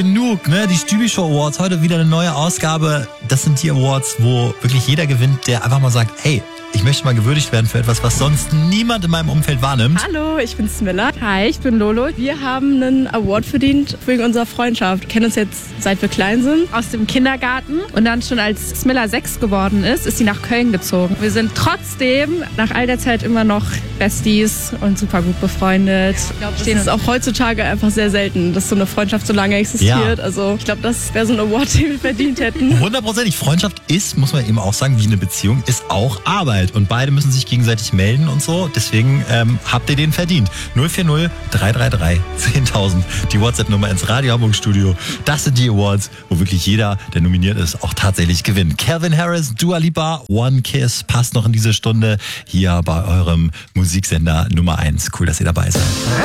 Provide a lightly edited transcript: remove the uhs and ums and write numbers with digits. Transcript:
Genug, ne? Die Stübi-Show Awards, heute wieder eine neue Ausgabe. Das sind die Awards, wo wirklich jeder gewinnt, der einfach mal sagt, hey, ich möchte mal gewürdigt werden für etwas, was sonst niemand in meinem Umfeld wahrnimmt. Hallo, ich bin Smilla. Hi, ich bin Lolo. Wir haben einen Award verdient wegen unserer Freundschaft. Wir kennen uns jetzt, seit wir klein sind. Aus dem Kindergarten. Und dann schon als Smilla 6 geworden ist sie nach Köln gezogen. Wir sind trotzdem nach all der Zeit immer noch Besties und super gut befreundet. Ich glaube, das ist auch heutzutage einfach sehr selten, dass so eine Freundschaft so lange existiert. Ja. Also ich glaube, das wäre so ein Award, den wir verdient hätten. 100%. Freundschaft ist, muss man eben auch sagen, wie eine Beziehung, ist auch Arbeit. Und beide müssen sich gegenseitig melden und so. Deswegen habt ihr den verdient. 040 333 10.000. Die WhatsApp-Nummer ins Radio Hamburg Studio. Das sind die Awards, wo wirklich jeder, der nominiert ist, auch tatsächlich gewinnt. Calvin Harris, Dua Lipa, One Kiss passt noch in diese Stunde hier bei eurem Musiksender Nummer 1. Cool, dass ihr dabei seid.